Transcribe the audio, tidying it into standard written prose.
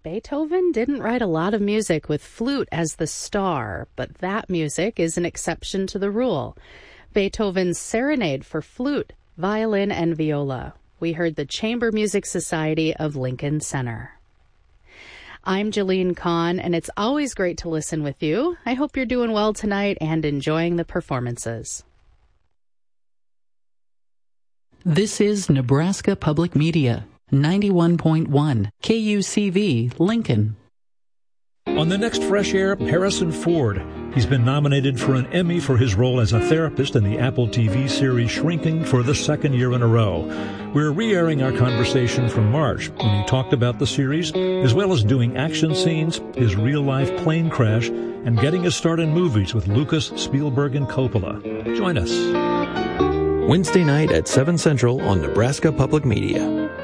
Beethoven didn't write a lot of music with flute as the star, but that music is an exception to the rule. Beethoven's Serenade for flute, violin, and viola. We heard the Chamber Music Society of Lincoln Center. I'm Jalene Kahn, and it's always great to listen with you. I hope you're doing well tonight and enjoying the performances. This is Nebraska Public Media, 91.1 KUCV, Lincoln. On the next Fresh Air, Harrison Ford. He's been nominated for an Emmy for his role as a therapist in the Apple TV series Shrinking for the second year in a row. We're re-airing our conversation from March when he talked about the series, as well as doing action scenes, his real-life plane crash, and getting his start in movies with Lucas, Spielberg, and Coppola. Join us. Wednesday night at 7 Central on Nebraska Public Media.